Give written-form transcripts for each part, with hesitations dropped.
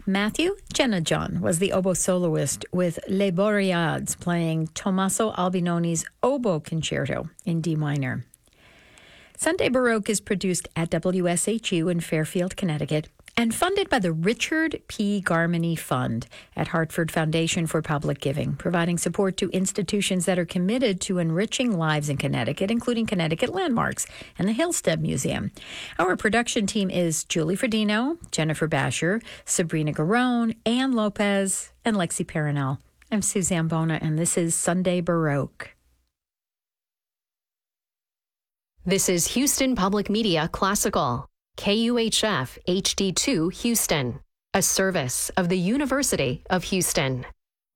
Matthew Jenajon was the oboe soloist with Les Boreades playing Tommaso Albinoni's Oboe Concerto in D minor. Sunday Baroque is produced at WSHU in Fairfield, Connecticut, and funded by the Richard P. Garmany Fund at Hartford Foundation for Public Giving, providing support to institutions that are committed to enriching lives in Connecticut, including Connecticut Landmarks and the Hillstead Museum. Our production team is Julie Fredino, Jennifer Basher, Sabrina Garone, Ann Lopez, and Lexi Paranel. I'm Suzanne Bona, and this is Sunday Baroque. This is Houston Public Media Classical, KUHF HD2 Houston, a service of the University of Houston.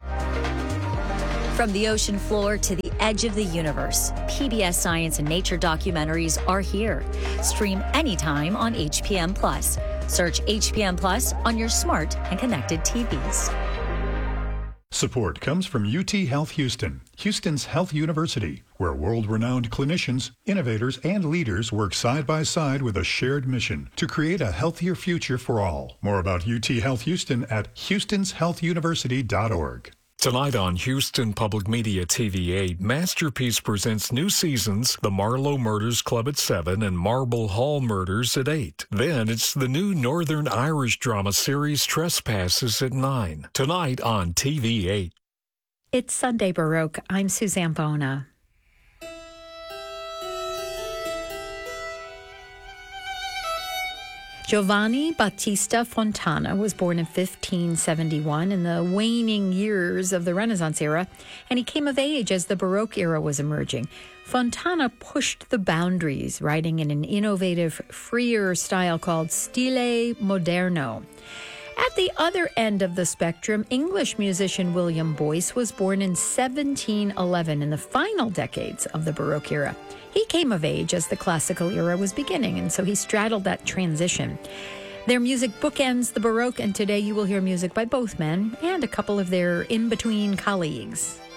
From the ocean floor to the edge of the universe, PBS Science and Nature documentaries are here. Stream anytime on HPM Plus. Search HPM Plus on your smart and connected TVs. Support comes from UT Health Houston, Houston's health university, where world-renowned clinicians, innovators, and leaders work side by side with a shared mission to create a healthier future for all. More about UT Health Houston at houstonshealthuniversity.org. Tonight on Houston Public Media TV8, Masterpiece presents new seasons, The Marlowe Murders Club at 7 and Marble Hall Murders at 8. Then it's the new Northern Irish drama series Trespasses at 9. Tonight on TV8. It's Sunday Baroque. I'm Suzanne Bona. Giovanni Battista Fontana was born in 1571 in the waning years of the Renaissance era, and he came of age as the Baroque era was emerging. Fontana pushed the boundaries, writing in an innovative, freer style called Stile Moderno. At the other end of the spectrum, English musician William Boyce was born in 1711 in the final decades of the Baroque era. He came of age as the classical era was beginning, and so he straddled that transition. Their music bookends the Baroque, and today you will hear music by both men and a couple of their in-between colleagues.